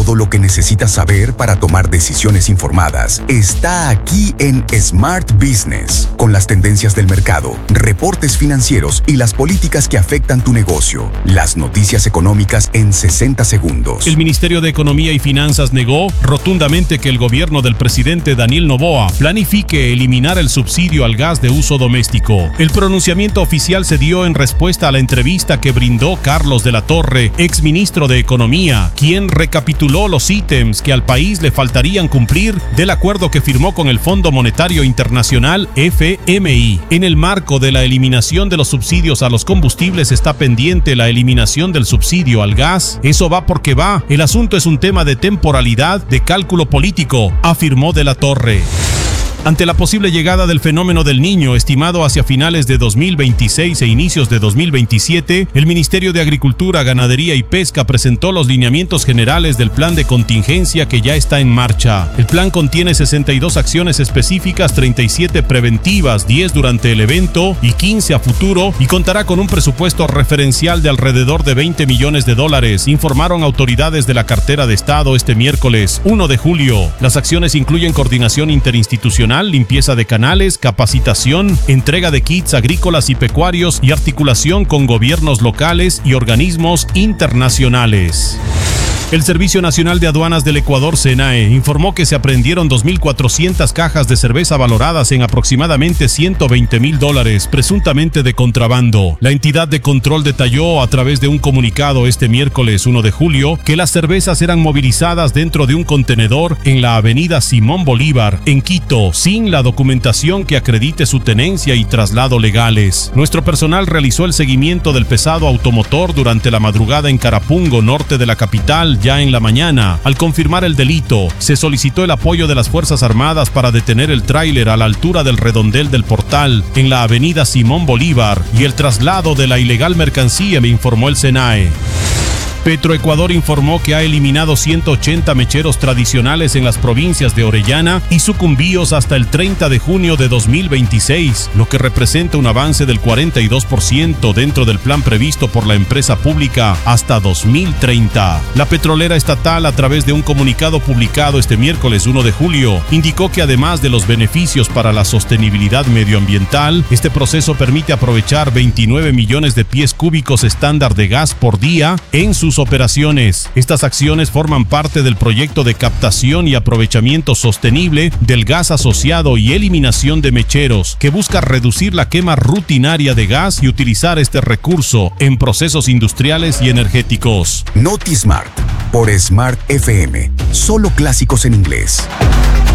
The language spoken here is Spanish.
Todo lo que necesitas saber para tomar decisiones informadas está aquí en Smart Business, con las tendencias del mercado, reportes financieros y las políticas que afectan tu negocio. Las noticias económicas en 60 segundos. El Ministerio de Economía y Finanzas negó rotundamente que el gobierno del presidente Daniel Noboa planifique eliminar el subsidio al gas de uso doméstico. El pronunciamiento oficial se dio en respuesta a la entrevista que brindó Carlos de la Torre, exministro de Economía, quien recapituló los ítems que al país le faltarían cumplir del acuerdo que firmó con el Fondo Monetario Internacional FMI. En el marco de la eliminación de los subsidios a los combustibles está pendiente la eliminación del subsidio al gas. Eso va porque va. El asunto es un tema de temporalidad, de cálculo político, afirmó de la Torre. Ante la posible llegada del fenómeno del Niño, estimado hacia finales de 2026 e inicios de 2027, el Ministerio de Agricultura, Ganadería y Pesca presentó los lineamientos generales del plan de contingencia que ya está en marcha. El plan contiene 62 acciones específicas, 37 preventivas, 10 durante el evento y 15 a futuro, y contará con un presupuesto referencial de alrededor de $20 millones, informaron autoridades de la cartera de Estado este miércoles 1 de julio. Las acciones incluyen coordinación interinstitucional, limpieza de canales, capacitación, entrega de kits agrícolas y pecuarios y articulación con gobiernos locales y organismos internacionales. El Servicio Nacional de Aduanas del Ecuador, SENAE, informó que se aprehendieron 2.400 cajas de cerveza valoradas en aproximadamente $120,000, presuntamente de contrabando. La entidad de control detalló a través de un comunicado este miércoles 1 de julio que las cervezas eran movilizadas dentro de un contenedor en la avenida Simón Bolívar, en Quito, sin la documentación que acredite su tenencia y traslado legales. Nuestro personal realizó el seguimiento del pesado automotor durante la madrugada en Carapungo, norte de la capital, ya en la mañana. Al confirmar el delito, se solicitó el apoyo de las Fuerzas Armadas para detener el tráiler a la altura del redondel del Portal, en la avenida Simón Bolívar, y el traslado de la ilegal mercancía, me informó el SENAE. Petroecuador informó que ha eliminado 180 mecheros tradicionales en las provincias de Orellana y Sucumbíos hasta el 30 de junio de 2026, lo que representa un avance del 42% dentro del plan previsto por la empresa pública hasta 2030. La petrolera estatal, a través de un comunicado publicado este miércoles 1 de julio, indicó que además de los beneficios para la sostenibilidad medioambiental, este proceso permite aprovechar 29 millones de pies cúbicos estándar de gas por día en sus operaciones. Estas acciones forman parte del proyecto de captación y aprovechamiento sostenible del gas asociado y eliminación de mecheros, que busca reducir la quema rutinaria de gas y utilizar este recurso en procesos industriales y energéticos. NotiSmart, por Smart FM. Solo clásicos en inglés.